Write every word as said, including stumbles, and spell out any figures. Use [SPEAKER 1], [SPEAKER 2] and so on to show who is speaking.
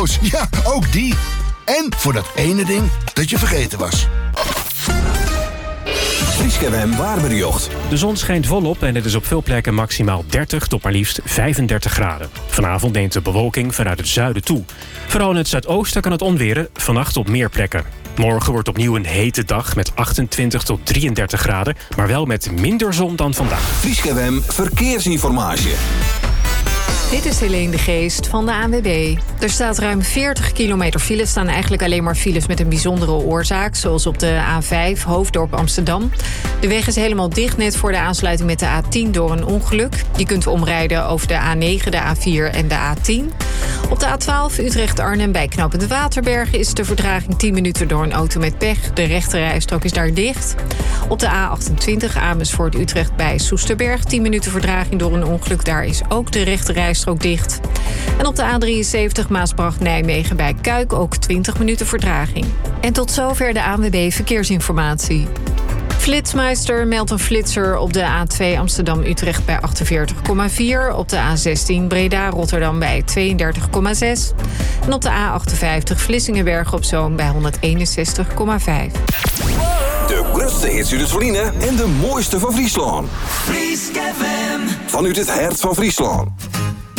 [SPEAKER 1] Ja, ook die. En voor dat ene ding dat je vergeten was.
[SPEAKER 2] Fries F M Waarbericht.
[SPEAKER 3] De zon schijnt volop en het is op veel plekken maximaal dertig tot maar liefst vijfendertig graden. Vanavond neemt de bewolking vanuit het zuiden toe. Vooral in het zuidoosten kan het onweren, vannacht op meer plekken. Morgen wordt opnieuw een hete dag met achtentwintig tot drieëndertig graden, maar wel met minder zon dan vandaag.
[SPEAKER 2] Fries F M Verkeersinformatie.
[SPEAKER 4] Dit is Helene de Geest van de A N W B. Er staat ruim veertig kilometer file. Staan eigenlijk alleen maar files met een bijzondere oorzaak, zoals op de A vijf, Hoofddorp Amsterdam. De weg is helemaal dicht net voor de aansluiting met de A tien door een ongeluk. Je kunt omrijden over de A negen, de A vier en de A tien. Op de A twaalf Utrecht-Arnhem bij knooppunt Waterberg is de vertraging tien minuten door een auto met pech. De rechterrijstrook is daar dicht. Op de A achtentwintig Amersfoort-Utrecht bij Soesterberg tien minuten vertraging door een ongeluk. Daar is ook de rechterrijstrook dicht. En op de A drieënzeventig Maasbracht-Nijmegen bij Kuik ook twintig minuten vertraging. En tot zover de A N W B Verkeersinformatie. Flitsmeister meldt een flitser op de A twee Amsterdam-Utrecht bij achtenveertig komma vier. Op de A zestien Breda-Rotterdam bij tweeëndertig komma zes. En op de A achtenvijftig Vlissingen-Bergen op Zoom bij honderdeenenzestig komma vijf.
[SPEAKER 2] De grootste hits uit het Verliezen en de mooiste van Friesland.
[SPEAKER 5] Fries F M.
[SPEAKER 2] Vanuit het hart van Friesland.